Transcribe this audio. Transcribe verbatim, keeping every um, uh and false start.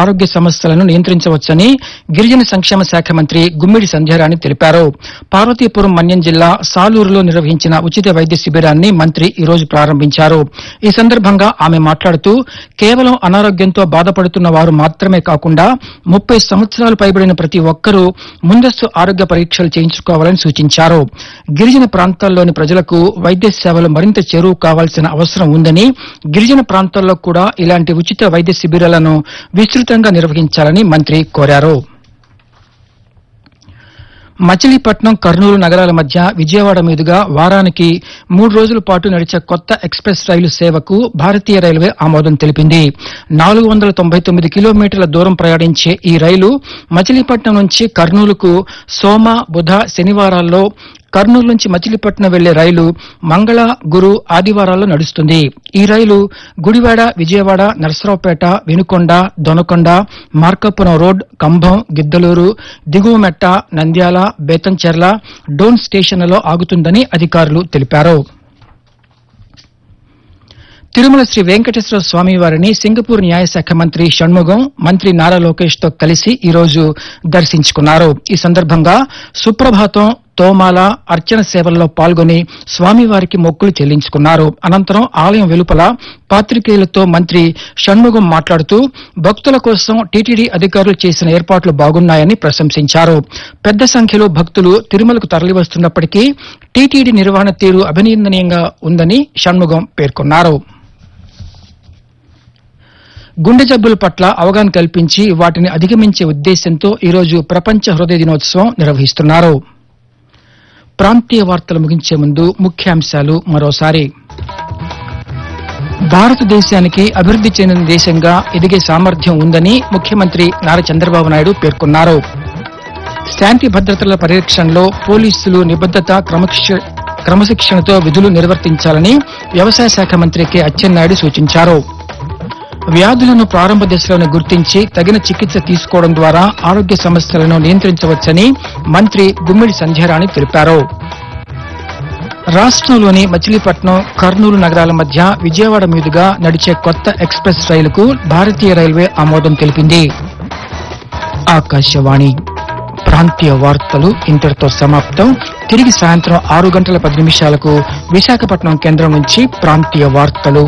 ఆరోగ్య సమస్యలను నియంత్రించవచ్చని గిరిజన సంక్షేమ శాఖ మంత్రి గుమ్మిడి సంధ్యారాణి తెలిపారు. పార్వతీపురం మన్యం జిల్లా సాలూరులో నిర్వహించిన ఉచిత వైద్య శిబిరాన్ని మంత్రి ఈ రోజు ప్రారంభించారు. ఈ సందర్భంగా ఆమె మాట్లాడుతూ కేవలం అనారోగ్యంతో బాధపడుతున్న వారు మాత్రమే కాకుండా ముప్పై సంవత్సరాలు పైబడిన ప్రతి ఒక్కరూ ముందస్తు ఆరోగ్య పరీక్షలు చేయించుకోవాలని సూచించారు. గిరిజన ప్రాంతాల్లోని ప్రజలకు వైద్య సేవలు మరింత చేరువ కావాల్సిన అవసరం ఉందని, గిరిజన ప్రాంతాల్లో కూడా ఇలాంటి ఉచిత వైద్య శిబిరాలను విస్తృతంగా నిర్వహించాలని మంత్రి కోరారు. మచిలీపట్నం కర్నూలు నగరాల మధ్య విజయవాడ మీదుగా వారానికి మూడు రోజుల పాటు నడిచే కొత్త ఎక్స్ప్రెస్ రైలు సేవకు భారతీయ రైల్వే ఆమోదం తెలిపింది. నాలుగు వందల తొంభై తొమ్మిది కిలోమీటర్ల దూరం ప్రయాణించే ఈ రైలు మచిలీపట్నం నుంచి కర్నూలుకు సోమ, బుధ, శనివారాల్లో, కర్నూలు నుంచి మచిలీపట్నం వెళ్లే రైలు మంగళ, గురు, ఆదివారాల్లో నడుస్తుంది. ఈ రైలు గుడివాడ, విజయవాడ, నరసరావుపేట, వినుకొండ, దొనకొండ, మార్కాపురం రోడ్, కంభం, గిద్దలూరు, దిగువమెట్ట, నంద్యాల, బేతంచెర్ల, డోన్ స్టేషన్లలో ఆగుతుందని అధికారులు తెలిపారు. తిరుమల శ్రీ వెంకటేశ్వర స్వామి వారిని సింగపూర్ న్యాయశాఖ మంత్రి షణ్ముగం మంత్రి నారా లోకేష్ తో కలిసి ఈ రోజు దర్శించుకున్నారు. ఈ సందర్భంగా సుప్రభాతం, తోమాల, అర్చన సేవల్లో పాల్గొని స్వామివారికి మొక్కులు చెల్లించుకున్నారు. అనంతరం ఆలయం వెలుపల పాత్రికేయులతో మంత్రి షణ్ముగం మాట్లాడుతూ భక్తుల కోసం టీటీడీ అధికారులు చేసిన ఏర్పాట్లు బాగున్నాయని ప్రశంసించారు. పెద్ద సంఖ్యలో భక్తులు తిరుమలకు తరలివస్తున్నప్పటికీ టీటీడీ నిర్వహణ తీరు అభినందనీయంగా ఉందని షణ్ముగం పేర్కొన్నారు. గుండె జబ్బుల పట్ల అవగాహన కల్పించి వాటిని అధిగమించే ఉద్దేశంతో ఈరోజు ప్రపంచ హృదయ దినోత్సవం నిర్వహిస్తున్నారు. ప్రాంతీయ వార్తలు ముగించే ముందు ముఖ్యాంశాలు మరోసారి. భారతదేశానికి అభివృద్ది చెందిన దేశంగా ఎదిగే సామర్థ్యం ఉందని ముఖ్యమంత్రి నారా చంద్రబాబు నాయుడు పేర్కొన్నారు. శాంతి భద్రతల పరిరక్షణలో పోలీసులు నిబద్దత, క్రమశిక్షణతో విధులు నిర్వర్తించాలని వ్యవసాయ శాఖ మంత్రి కె అచ్చెన్నాయుడు సూచించారు. వ్యాధులను ప్రారంభ దశలోనే గుర్తించి తగిన చికిత్స తీసుకోవడం ద్వారా ఆరోగ్య సమస్యలను నియంత్రించవచ్చని మంత్రి గుమ్మిడి సంధ్యారాణి తెలిపారు. రాష్ట్రంలోని మచిలీపట్నం, కర్నూలు నగరాల మధ్య విజయవాడ మీదుగా నడిచే కొత్త ఎక్స్ప్రెస్ రైలుకు భారతీయ రైల్వే ఆమోదం తెలిపింది. ఆకాశవాణి ప్రాంతీయ వార్తలు ఇంతటితో సమాప్తం. తిరిగి సాయంత్రం ఆరు గంటల పది నిమిషాలకు విశాఖపట్నం కేంద్రం నుంచి ప్రాంతీయ వార్తలు